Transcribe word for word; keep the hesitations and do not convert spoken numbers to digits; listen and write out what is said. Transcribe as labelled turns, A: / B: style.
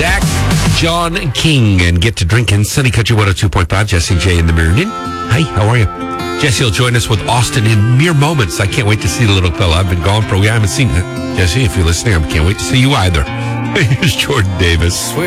A: Zach, John King, and get to drinking Sunny Country one oh two point five. Jesse J in the morning. Hi, how are you? Jesse will join us with Austin in mere moments. I can't wait to see the little fella. I've been gone for a week. I haven't seen it. Jesse, if you're listening, I can't wait to see you either. Here's Jordan Davis.